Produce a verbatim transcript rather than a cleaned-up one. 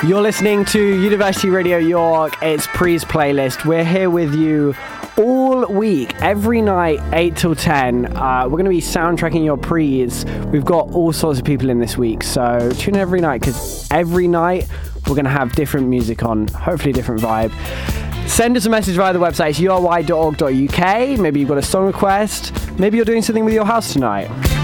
You're listening to University Radio York. It's Pre's Playlist. We're here with you all week, every night, eight till ten. Uh, we're going to be soundtracking your Pre's. We've got all sorts of people in this week, so tune in every night, because every night we're going to have different music on, hopefully a different vibe. Send us a message via the website. It's u r y dot org dot u k. Maybe you've got a song request. Maybe you're doing something with your house tonight.